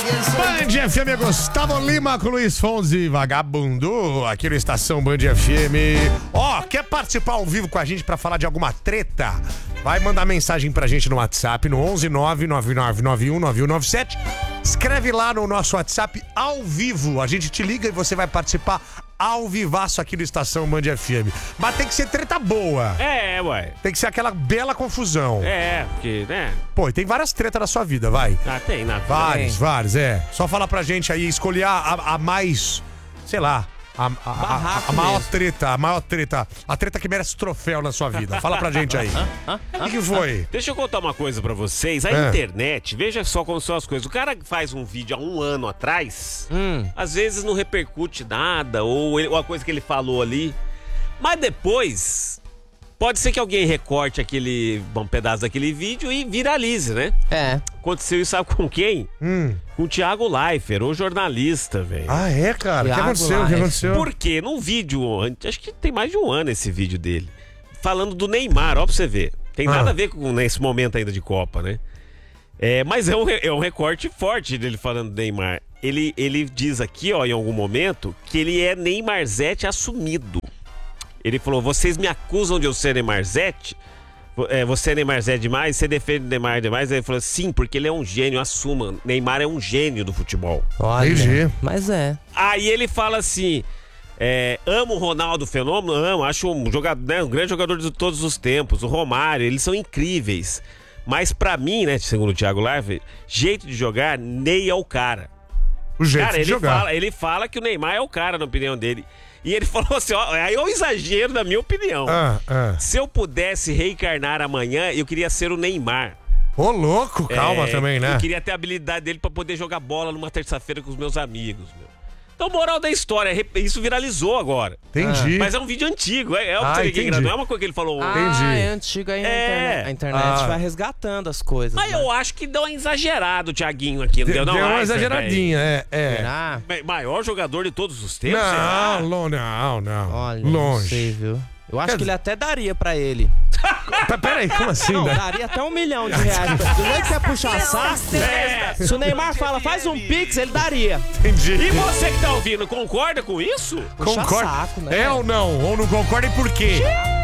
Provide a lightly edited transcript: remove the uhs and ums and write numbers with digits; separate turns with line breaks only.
Band FM, Gustavo Lima com Luiz Fonzi, Vagabundo, aqui no Estação Band FM. Ó, quer participar ao vivo com a gente pra falar de alguma treta? Vai mandar mensagem pra gente no WhatsApp, no 11999919197. Escreve lá no nosso WhatsApp ao vivo. A gente te liga e você vai participar ao vivaço aqui no Estação Band FM. Mas tem que ser treta boa.
É, ué.
Tem que ser aquela bela confusão.
É, porque, né?
Pô, e tem várias tretas na sua vida, vai.
Ah, tem na vida.
Vários, é. Só falar pra gente aí, escolher a mais, sei lá, a maior treta, a treta que merece troféu na sua vida. Fala pra gente aí. O que foi?
Deixa eu contar uma coisa pra vocês. A internet, veja só como são as coisas. O cara faz um vídeo há um ano atrás, às vezes não repercute nada, ou a coisa que ele falou ali. Mas depois, pode ser que alguém recorte um pedaço daquele vídeo e viralize, né?
É.
Aconteceu isso, sabe com quem? Com o Thiago Leifert, o jornalista, velho.
Ah, é, cara? O que aconteceu?
Porque num vídeo, acho que tem mais de um ano esse vídeo dele, falando do Neymar, ó pra você ver. Tem nada a ver com nesse momento ainda de Copa, né? Mas é um recorte forte dele falando do Neymar. Ele diz aqui, ó, em algum momento, que ele é Neymarzete assumido. Ele falou, vocês me acusam de eu ser Neymarzete? Você é Neymarzete demais? Você defende o Neymar demais? Ele falou, sim, porque ele é um gênio, assuma. Neymar é um gênio do futebol.
Olha,
entendi.
Mas é.
Aí ele fala assim, amo o Ronaldo Fenômeno? Amo, acho um grande jogador de todos os tempos. O Romário, eles são incríveis. Mas pra mim, né, segundo o Thiago Leifert, jeito de jogar, Ney é o cara.
O jeito de jogar.
Ele fala que o Neymar é o cara, na opinião dele. E ele falou assim, ó, aí é um exagero na minha opinião. Se eu pudesse reencarnar amanhã, eu queria ser o Neymar.
Ô, louco, calma também, né?
Eu queria ter a habilidade dele pra poder jogar bola numa terça-feira com os meus amigos, meu. Então, moral da história, isso viralizou agora.
Entendi.
Mas é um vídeo antigo, não é uma coisa que ele falou ontem.
Entendi.
É antigo aí, a internet vai resgatando as coisas.
Mas
né?
eu acho que deu uma exagerada o Thiaguinho aqui, não deu não?
Deu uma exageradinha,
Será?
Maior jogador de todos os tempos,
Não.
Olha,
Longe.
não sei, viu? Eu acho que ele até daria pra ele.
Peraí, como assim?
Não,
né?
daria até R$1 milhão. Do jeito que é puxar saco, se o Neymar fala, faz um pix, ele daria.
Entendi.
E você que tá ouvindo, concorda com isso?
Puxa
Concorda?
saco, né?
É ou não? Ou não concorda e por quê?